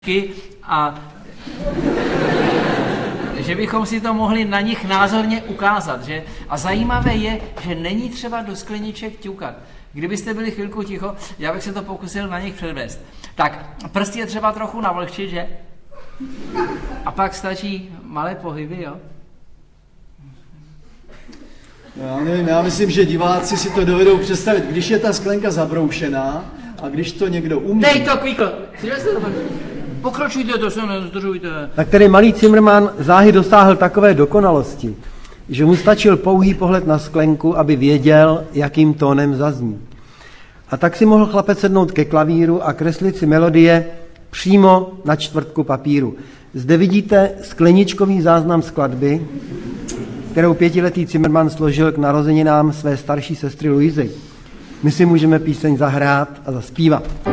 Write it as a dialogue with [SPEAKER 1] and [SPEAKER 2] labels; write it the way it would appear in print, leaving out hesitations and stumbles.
[SPEAKER 1] a že bychom si to mohli na nich názorně ukázat. Že? A zajímavé je, že není třeba do skleniček ťukat. Kdybyste byli chvilku ticho, já bych se to pokusil na nich předvést. Tak, prsty je třeba trochu navlhčit, že? A pak stačí malé pohyby, jo?
[SPEAKER 2] Já nevím, já myslím, že diváci si to dovedou představit, když je ta sklenka zabroušená a když to někdo umí.
[SPEAKER 1] Dej to, Kvíkl! Pokročujte, to se nezdržujte.
[SPEAKER 3] Tak tedy malý Cimrman záhy dosáhl takové dokonalosti, že mu stačil pouhý pohled na sklenku, aby věděl, jakým tónem zazní. A tak si mohl chlapec sednout ke klavíru a kreslit si melodie přímo na čtvrtku papíru. Zde vidíte skleničkový záznam skladby, kterou 5letý Cimrman složil k narozeninám své starší sestry Luizy. My si můžeme píseň zahrát a zaspívat.